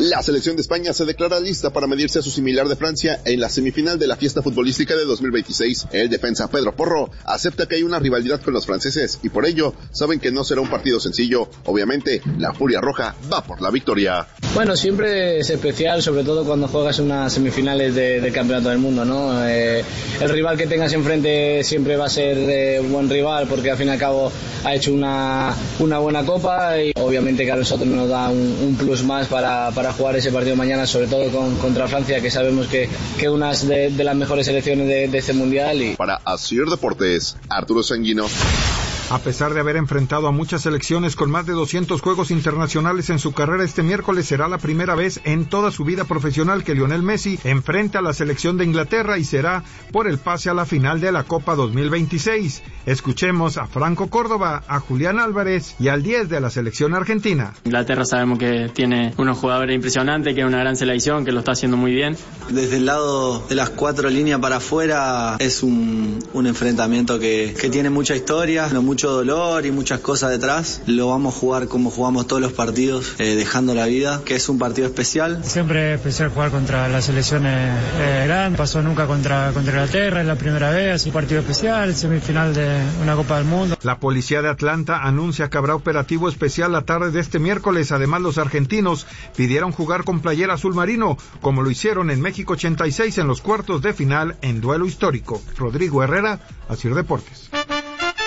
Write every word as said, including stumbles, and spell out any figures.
La selección de España se declara lista para medirse a su similar de Francia en la semifinal de la fiesta futbolística de dos mil veintiséis. El defensa Pedro Porro acepta que hay una rivalidad con los franceses y por ello saben que no será un partido sencillo. Obviamente, la Furia Roja va por la victoria. Bueno, siempre es especial, sobre todo cuando juegas unas semifinales de, de Campeonato del Mundo, ¿no? Eh, el rival que tengas enfrente siempre va a ser eh, un buen rival porque al fin y al cabo ha hecho una, una buena copa y obviamente que a nosotros nos da un, un plus más para, para jugar ese partido mañana, sobre todo con, contra Francia, que sabemos que es una de, de las mejores selecciones de, de este Mundial. Y... Para Asier Deportes, Arturo Sanguino. A pesar de haber enfrentado a muchas selecciones con más de doscientos juegos internacionales en su carrera, este miércoles será la primera vez en toda su vida profesional que Lionel Messi enfrenta a la selección de Inglaterra y será por el pase a la final de la Copa dos mil veintiséis. Escuchemos a Franco Córdoba, a Julián Álvarez y al diez de la selección argentina. Inglaterra sabemos que tiene unos jugadores impresionantes, que es una gran selección, que lo está haciendo muy bien. Desde el lado de las cuatro líneas para afuera es un, un enfrentamiento que, que tiene mucha historia, no mucho dolor y muchas cosas detrás. Lo vamos a jugar como jugamos todos los partidos, eh, dejando la vida, que es un partido especial. Siempre es especial jugar contra las selecciones eh, grandes. Pasó nunca contra, contra Inglaterra, es la primera vez. Un partido especial, semifinal de una Copa del Mundo. La policía de Atlanta anuncia que habrá operativo especial la tarde de este miércoles. Además, los argentinos pidieron jugar con playera azul marino, como lo hicieron en México ochenta y seis en los cuartos de final en duelo histórico. Rodrigo Herrera, Asier Deportes.